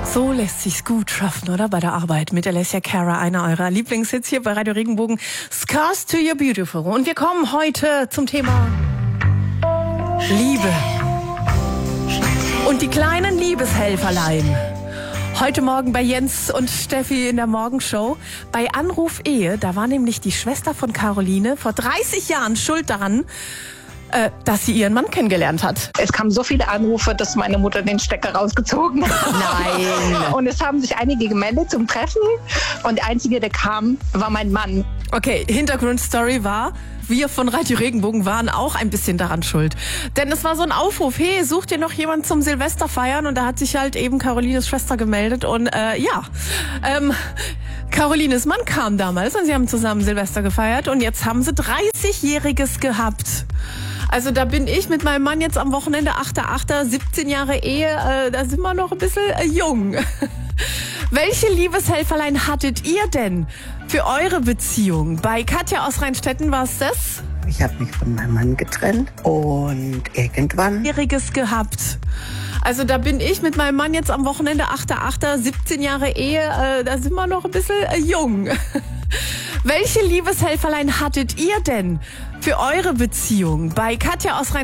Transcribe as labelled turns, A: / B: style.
A: So lässt sich's gut schaffen, oder? Bei der Arbeit mit Alessia Cara, einer eurer Lieblingshits hier bei Radio Regenbogen. Scars to Your Beautiful. Und wir kommen heute zum Thema Liebe. Und die kleinen Liebeshelferlein. Heute Morgen bei Jens und Steffi in der Morgenshow. Bei Anruf Ehe, da war nämlich die Schwester von Caroline vor 30 Jahren schuld daran, dass sie ihren Mann kennengelernt hat.
B: Es kamen so viele Anrufe, dass meine Mutter den Stecker rausgezogen hat.
A: Nein.
B: Und es haben sich einige gemeldet zum Treffen. Und der Einzige, der kam, war mein Mann.
A: Okay, Hintergrundstory war, wir von Radio Regenbogen waren auch ein bisschen daran schuld. Denn es war so ein Aufruf, hey, sucht ihr noch jemanden zum Silvester feiern? Und da hat sich halt eben Carolines Schwester gemeldet und Carolines Mann kam damals und sie haben zusammen Silvester gefeiert und jetzt haben sie 30-Jähriges gehabt. Also da bin ich mit meinem Mann jetzt am Wochenende 8.8., 17 Jahre Ehe, da sind wir noch ein bisschen jung. Welche Liebeshelferlein hattet ihr denn für eure Beziehung? Bei Katja aus Rheinstetten war es das?
C: Ich habe mich von meinem Mann getrennt und irgendwann
A: Jähriges gehabt. Also da bin ich mit meinem Mann jetzt am Wochenende 8.8., 17 Jahre Ehe, da sind wir noch ein bisschen jung. Welche Liebeshelferlein hattet ihr denn für eure Beziehung? Bei Katja aus Rheinstetten